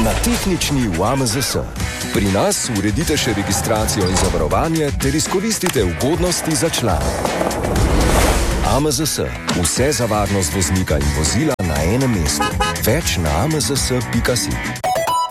Na tehnični v AMZS. Pri nas uredite še registracijo in zavarovanje ter izkoristite ugodnosti za člane. AMZS. Vse za varnost voznika in vozila na enem mestu. Več na amzs.si.